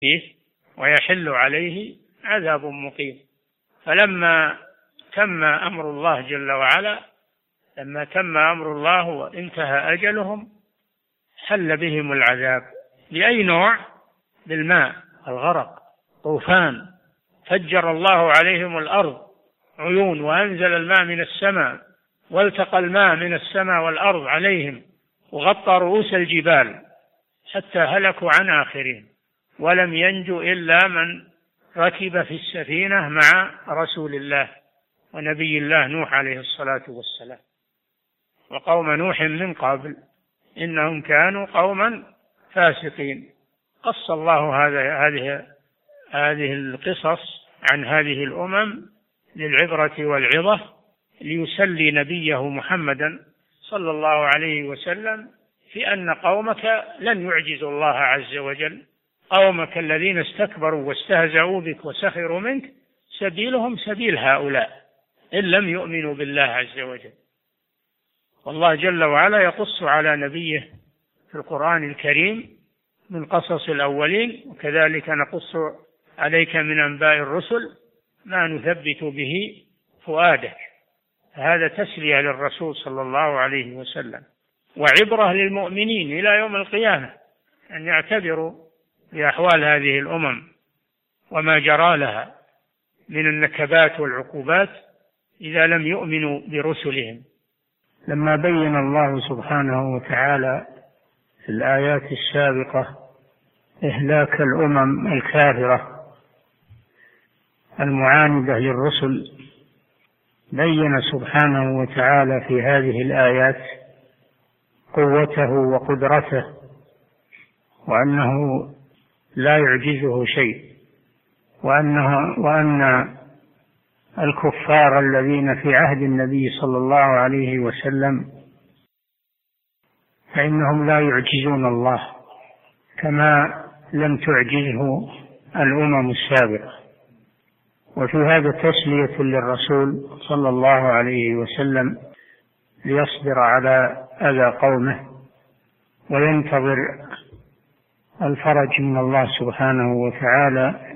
فيه ويحل عليه عذاب مقيم. فلما تم أمر الله جل وعلا، لما تم أمر الله وانتهى أجلهم، حل بهم العذاب. بأي نوع؟ بالماء، الغرق، طوفان، فجر الله عليهم الأرض عيون وأنزل الماء من السماء، والتقى الماء من السماء والأرض عليهم وغطى رؤوس الجبال حتى هلكوا عن آخرهم، ولم ينجو إلا من ركب في السفينة مع رسول الله ونبي الله نوح عليه الصلاة والسلام. وقوم نوح من قبل إنهم كانوا قوما فاسقين. قص الله هذه القصص عن هذه الأمم للعبرة والعظة، ليسلي نبيه محمدا صلى الله عليه وسلم في أن قومك لن يعجزوا الله عز وجل. قومك الذين استكبروا واستهزأوا بك وسخروا منك سبيلهم سبيل هؤلاء إن لم يؤمنوا بالله عز وجل. والله جل وعلا يقص على نبيه في القرآن الكريم من قصص الأولين، وكذلك نقص عليك من أنباء الرسل ما نثبت به فؤادك. هذا تسلية للرسول صلى الله عليه وسلم وعبرة للمؤمنين إلى يوم القيامة أن يعتبروا بأحوال هذه الأمم وما جرى لها من النكبات والعقوبات إذا لم يؤمنوا برسلهم. لما بين الله سبحانه وتعالى في الآيات السابقة إهلاك الأمم الكافرة المعاندة للرسل، بين سبحانه وتعالى في هذه الآيات قوته وقدرته، وأنه لا يعجزه شيء، وأن الكفار الذين في عهد النبي صلى الله عليه وسلم فإنهم لا يعجزون الله كما لم تعجزه الأمم السابقة. وفي هذا تسلية للرسول صلى الله عليه وسلم ليصبر على أذى قومه وينتظر الفرج من الله سبحانه وتعالى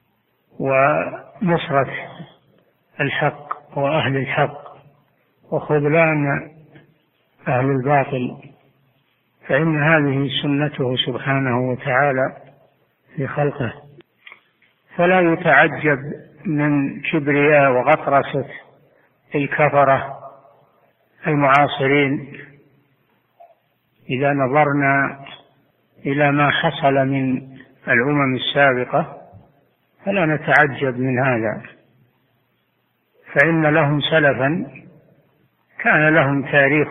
ونصرة الحق وأهل الحق وخذلان أهل الباطل، فإن هذه سنته سبحانه وتعالى في خلقه. فلا يتعجب من كبرياء وغطرسة الكفرة المعاصرين إذا نظرنا إلى ما حصل من الأمم السابقة، فلا نتعجب من هذا، فإن لهم سلفا كان لهم تاريخ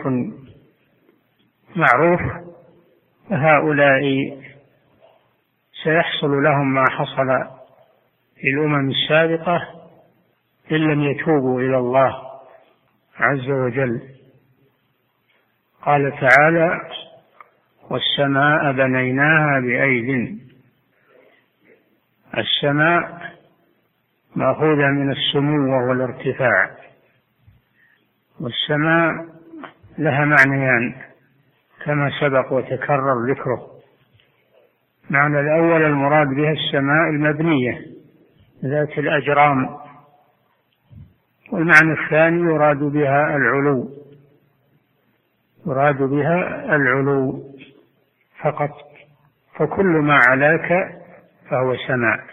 معروف، وهؤلاء سيحصل لهم ما حصل للأمم السابقة إن لم يتوبوا إلى الله عز وجل. قال تعالى: والسماء بنيناها بأيد. السماء مأخوذة من السمو وهو الارتفاع، والسماء لها معنيان كما سبق وتكرر ذكره. معنى الأول المراد بها السماء المبنية ذات الأجرام، والمعنى الثاني يراد بها العلو فقط، فكل ما علاك فهو سماء،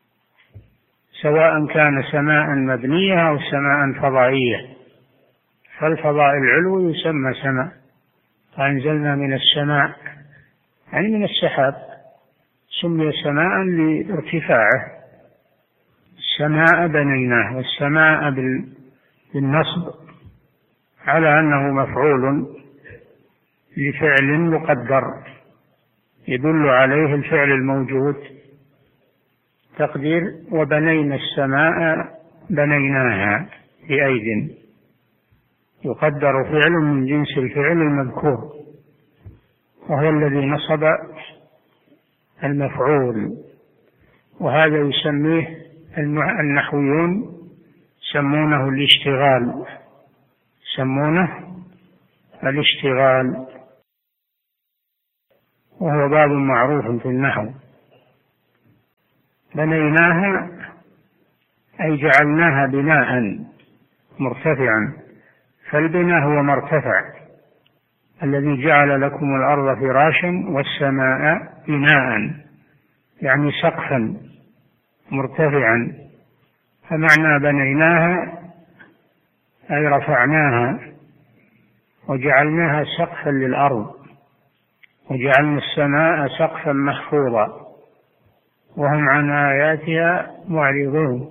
سواء كان سماء مبنية أو سماء فضائية، فالفضاء العلو يسمى سماء. فأنزلنا من السماء يعني من السحاب، سمي سماء لارتفاعه. السماء بنيناه، والسماء بالنصب على أنه مفعول لفعل مقدر يدل عليه الفعل الموجود. تقدير: وبنينا السماء بنيناها بأيد، يقدر فعل من جنس الفعل المذكور، وهو الذي نصب المفعول. وهذا يسميه النحويون يسمونه الاشتغال، وهو باب معروف في النحو. بنيناها أي جعلناها بناء مرتفعا، فالبناء هو مرتفع، الذي جعل لكم الأرض فراشا والسماء بناء، يعني سقفا مرتفعا. فمعنى بنيناها أي رفعناها وجعلناها سقفا للأرض، وجعلنا السماء سقفا محفوظا وهم عن آياتها معرضون.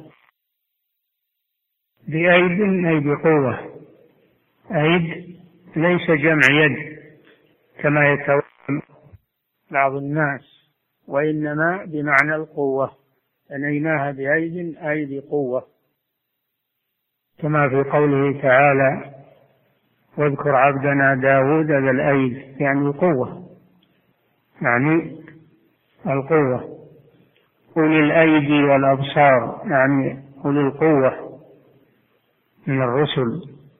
بأيد أي بقوة، أيد ليس جمع يد كما يتوهم بعض الناس، وإنما بمعنى القوة، بنيناها بأيد أي بقوة، كما في قوله تعالى واذكر عبدنا داود ذا الأيد، يعني القوة، يعني القوة. أولي الأيدي والأبصار، يعني أولي القوة من الرسل.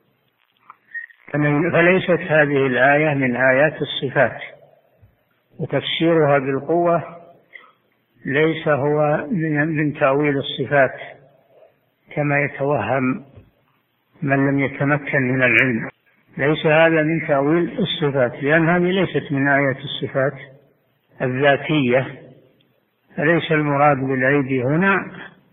فليست هذه الآية من آيات الصفات، وتفسيرها بالقوة ليس هو من تأويل الصفات كما يتوهم من لم يتمكن من العلم. ليس هذا من تأويل الصفات، لأن هذه ليست من آيات الصفات الذاتية، فليس المراد بالأيدي هنا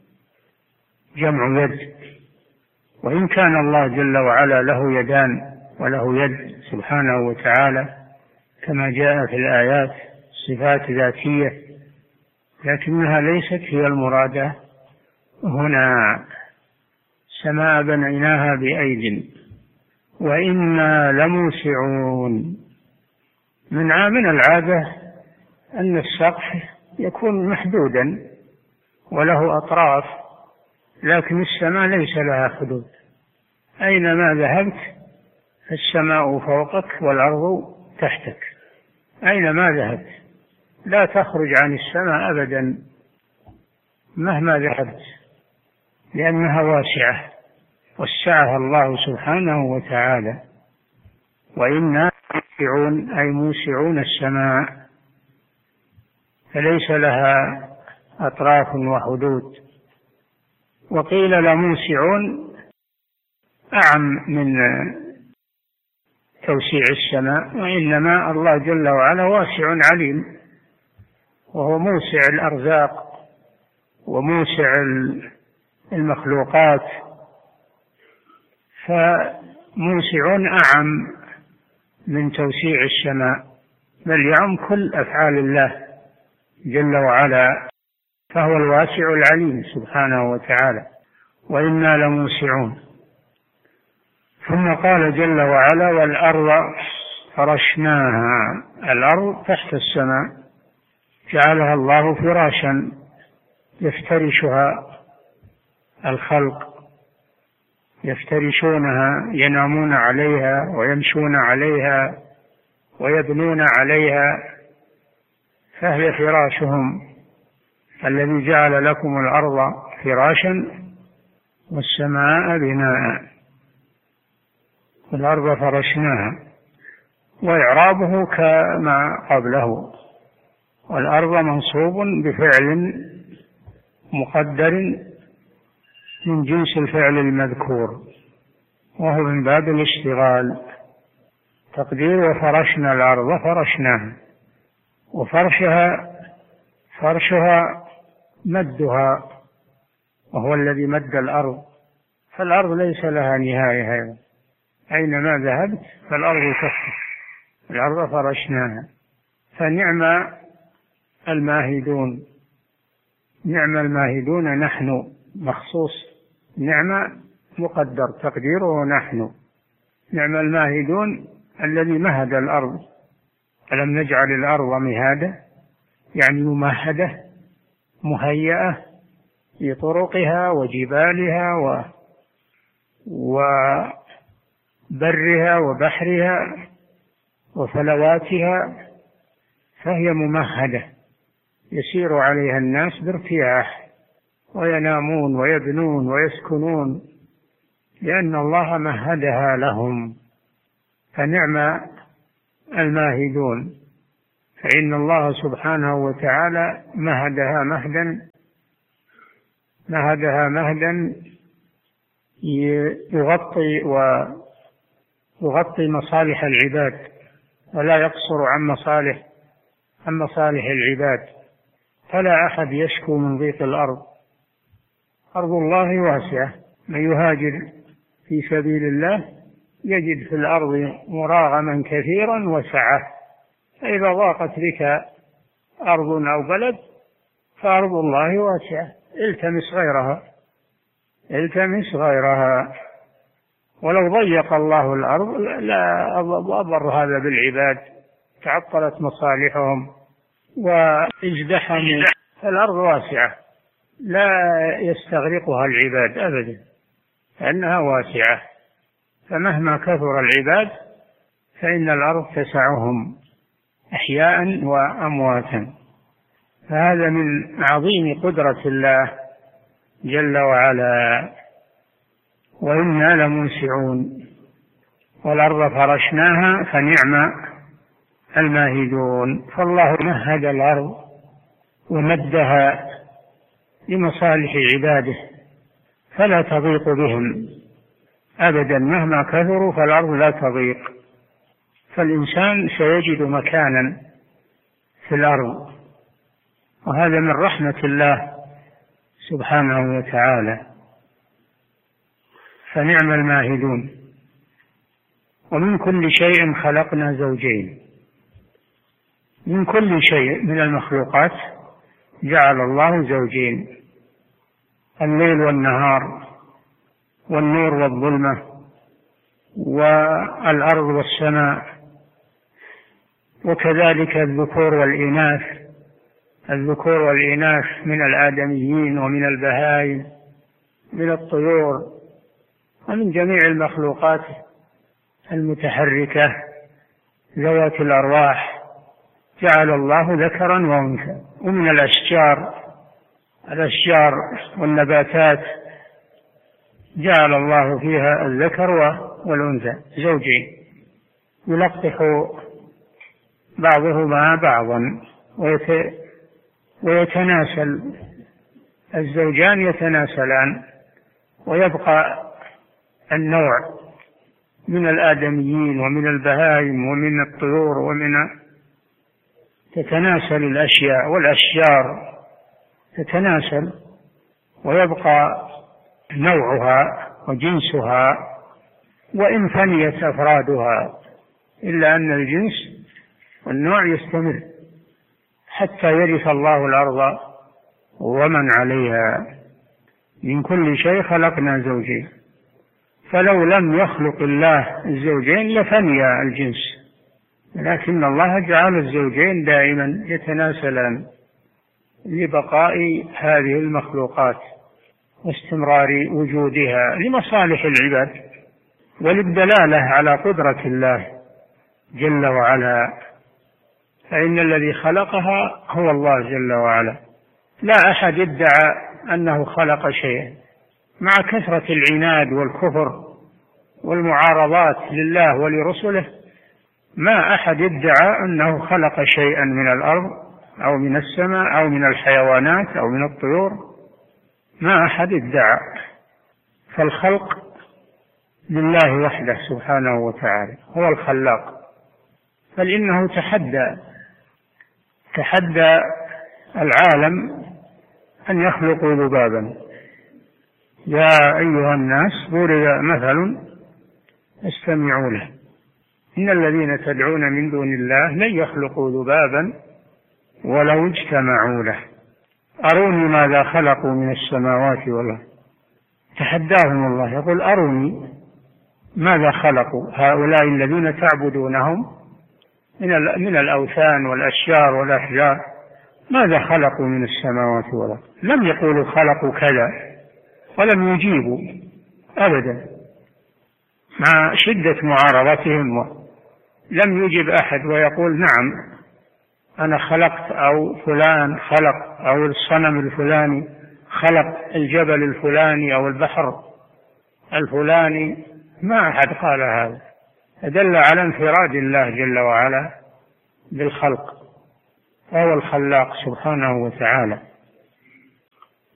جمع يد، وإن كان الله جل وعلا له يدان وله يد سبحانه وتعالى كما جاء في الآيات صفات ذاتية، لكنها ليست هي المرادة هنا. سماء بنيناها بأيد وإنا لموسعون. من العادة أن السقف يكون محدودا وله أطراف، لكن السماء ليس لها حدود، أينما ذهبت السماء فوقك والأرض تحتك، أينما ذهبت لا تخرج عن السماء أبدا مهما ذهبت، لأنها واسعة وسعها الله سبحانه وتعالى. وإنا موسعون أي موسعون السماء، فليس لها أطراف وحدود. وقيل لموسعون أعم من توسيع السماء، وإنما الله جل وعلا واسع عليم، وهو موسع الأرزاق وموسع المخلوقات، فموسع أعم من توسيع السماء، بل يعم كل أفعال الله جل وعلا، فهو الواسع العليم سبحانه وتعالى. وإنا لموسعون. ثم قال جل وعلا والأرض فرشناها، الأرض تحت السماء جعلها الله فراشا يفترشها الخلق، يفترشونها، ينامون عليها ويمشون عليها ويبنون عليها، فهي فراشهم. الذي جعل لكم الأرض فراشا والسماء بناء. الأرض فرشناها، وإعرابه كما قبله، والأرض منصوب بفعل مقدر من جنس الفعل المذكور، وهو من باب الاشتغال. تقدير وفرشنا الأرض فرشناها، فرشها مدها، وهو الذي مد الأرض، فالأرض ليس لها نهاية أيضا، أينما ذهبت فالأرض تحتك. الأرض فرشناها. فنعم الماهدون، نعم الماهدون نحن مخصوص، نعم مقدر تقديره نحن، نعم الماهدون الذي مهد الأرض. ألم نجعل الأرض مهادة، يعني ممهدة مهيئة لطرقها وجبالها وبرها وبحرها وفلواتها، فهي ممهدة يسير عليها الناس بارتياح وينامون ويبنون ويسكنون، لأن الله مهدها لهم. فنعم الماهدون، فإن الله سبحانه وتعالى مهدها مهدا مهدها مهدا يغطي مصالح العباد ولا يقصر عن مصالح العباد. فلا أحد يشكو من ضيق الأرض، أرض الله واسعة. من يهاجر في سبيل الله يجد في الأرض مراغما كثيرا وسعة. فإذا ضاقت بك أرض أو بلد فأرض الله واسعة، التمس غيرها. ولو ضيق الله الأرض لا أضر هذا بالعباد، تعطلت مصالحهم وازدحموا. الأرض واسعة لا يستغرقها العباد أبدا، لأنها واسعة. فمهما كثر العباد فإن الأرض تسعهم أحياء وأمواتا. فهذا من عظيم قدرة الله جل وعلا. وإنا لموسعون والأرض فرشناها فنعم الماهدون. فالله مهد الأرض ومدها لمصالح عباده فلا تضيق بهم أبدا، مهما كثروا فالأرض لا تضيق. فالإنسان سيجد مكانا في الأرض، وهذا من رحمة الله سبحانه وتعالى. فنعم الماهدون. ومن كل شيء خلقنا زوجين. من كل شيء من المخلوقات جعل الله زوجين، الليل والنهار، والنور والظلمة، والأرض والسماء، وكذلك الذكور والإناث من الآدميين ومن البهائم، من الطيور، ومن جميع المخلوقات المتحركة ذوات الأرواح جعل الله ذكرا وأنثى. ومن الأشجار والنباتات جعل الله فيها الذكر والأنثى زوجين، يلقح بعضهما بعضا ويتناسل الزوجان يتناسلان، ويبقى النوع من الآدميين ومن البهائم ومن الطيور تتناسل الأشياء والأشجار تتناسل، ويبقى نوعها وجنسها وإن فنيت أفرادها، إلا أن الجنس والنوع يستمر حتى يرث الله الأرض ومن عليها. من كل شيء خلقنا زوجين. فلو لم يخلق الله الزوجين لفني الجنس، لكن الله جعل الزوجين دائما يتناسلان لبقاء هذه المخلوقات واستمرار وجودها لمصالح العباد وللدلالة على قدرة الله جل وعلا. فإن الذي خلقها هو الله جل وعلا، لا أحد ادعى أنه خلق شيئا، مع كثرة العناد والكفر والمعارضات لله ولرسله ما أحد ادعى أنه خلق شيئا من الأرض أو من السماء أو من الحيوانات أو من الطيور، ما أحد ادعى. فالخلق لله وحده سبحانه وتعالى، هو الخلاق. بل إنه تحدى العالم أن يخلقوا ذبابا. يا أيها الناس ضرب مثل استمعوا له إن الذين تدعون من دون الله لن يخلقوا ذبابا ولو اجتمعوا له أروني ماذا خلقوا من السماوات والأرض. تحداهم الله، يقول أروني ماذا خلقوا هؤلاء الذين تعبدونهم من الأوثان والأشجار والأحجار، ماذا خلقوا من السماوات والأرض. لم يقولوا خلقوا كذا ولم يجيبوا أبدا، مع شدة معارضتهم لم يجب أحد ويقول نعم أنا خلقت، أو فلان خلق، أو الصنم الفلاني خلق الجبل الفلاني أو البحر الفلاني. ما أحد قال هذا، دل على انفراد الله جل وعلا بالخلق، وهو الخلاق سبحانه وتعالى.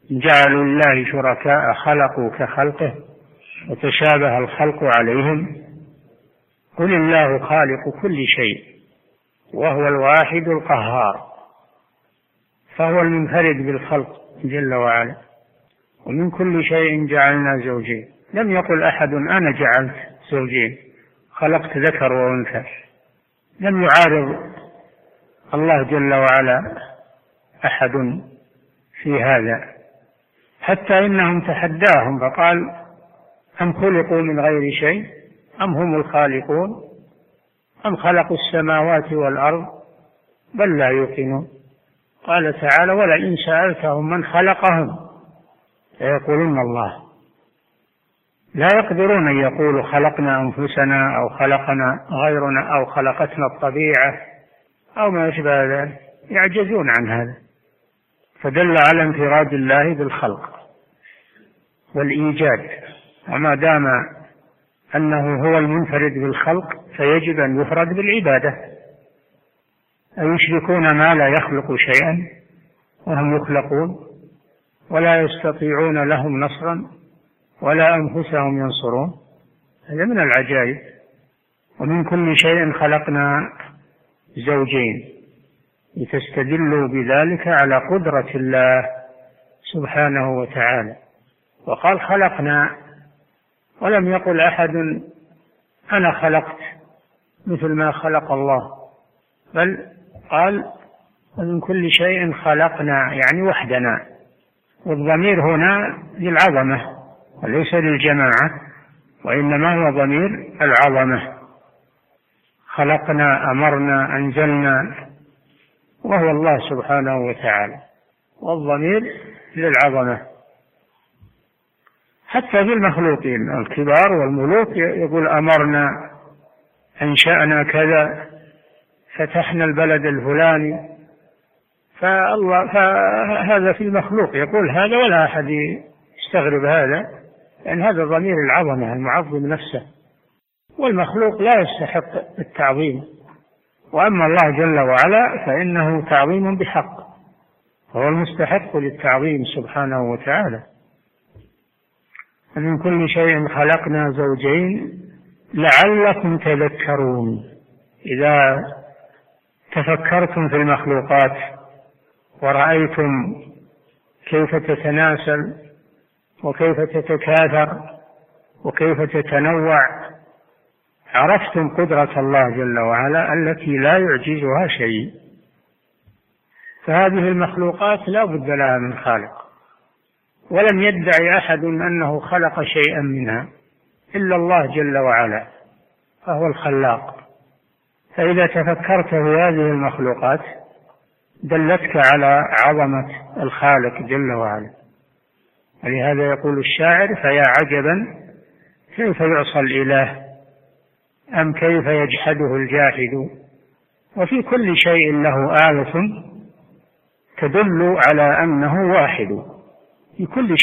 جعلوا لله شركاء خلقوا كخلقه وتشابه الخلق عليهم. قل الله خالق كل شيء وهو الواحد القهار، فهو المنفرد بالخلق جل وعلا. ومن كل شيء جعلنا زوجين، لم يقل أحد أنا جعلت زوجين خلقت ذكر وأنثى، لم يعارض الله جل وعلا أحد في هذا، حتى إنهم تحداهم فقال أم خلقوا من غير شيء أم هم الخالقون أم خلقوا السماوات والأرض بل لا يوقنون. قال تعالى ولئن سألتهم من خلقهم ليقولن الله. لا يقدرون أن يقولوا خلقنا أنفسنا أو خلقنا غيرنا أو خلقتنا الطبيعة أو ما يشبه ذلك، يعجزون عن هذا، فدل على انفراد الله بالخلق والإيجاد. وما دام أنه هو المنفرد بالخلق فيجب أن يفرد بالعبادة. أيشركون ما لا يخلق شيئا وهم يخلقون ولا يستطيعون لهم نصرا ولا أنفسهم ينصرون؟ هذا من العجائب. ومن كل شيء خلقنا زوجين لتستدلوا بذلك على قدرة الله سبحانه وتعالى. وقال خلقنا، ولم يقل أحد أنا خلقت مثل ما خلق الله، بل قال ومن كل شيء خلقنا يعني وحدنا، والضمير هنا للعظمة وليس للجماعة، وإنما هو ضمير العظمة. خلقنا أمرنا أنزلنا، وهو الله سبحانه وتعالى، والضمير للعظمة. حتى في المخلوقين الكبار والملوك يقول أمرنا أنشأنا كذا فتحنا البلد الفلاني، فهذا في المخلوق يقول هذا ولا أحد يستغرب هذا، لأن هذا ضمير العظمة المعظم نفسه، والمخلوق لا يستحق التعظيم. وأما الله جل وعلا فإنه تعظيم بحق، هو المستحق للتعظيم سبحانه وتعالى. ومن كل شيء خلقنا زوجين لعلكم تذكرون. إذا تفكرتم في المخلوقات ورأيتم كيف تتناسل وكيف تتكاثر وكيف تتنوع، عرفتم قدرة الله جل وعلا التي لا يعجزها شيء. فهذه المخلوقات لا بد لها من خالق، ولم يدعي أحد أنه خلق شيئا منها إلا الله جل وعلا، فهو الخلاق. فإذا تفكرت في هذه المخلوقات دلتك على عظمة الخالق جل وعلا. ولهذا يقول الشاعر فيا عجبا كيف يعصى الإله أم كيف يجحده الجاحد، وفي كل شيء له آية تدل على أنه واحد. في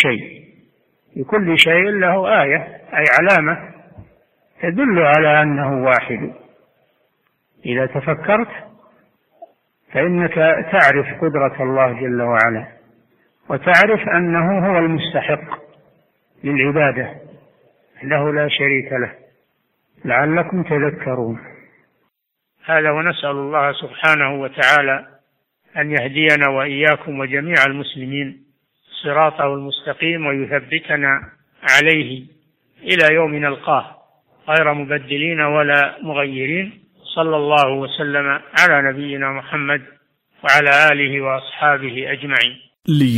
كل شيء له آية أي علامة تدل على أنه واحد. إذا تفكرت فإنك تعرف قدرة الله جل وعلا، وتعرف أنه هو المستحق للعبادة له لا شريك له. لعلكم تذكرون. هذا، ونسأل الله سبحانه وتعالى أن يهدينا وإياكم وجميع المسلمين صراطه المستقيم ويثبتنا عليه إلى يوم نلقاه غير مبدلين ولا مغيرين. صلى الله وسلم على نبينا محمد وعلى آله وأصحابه أجمعين.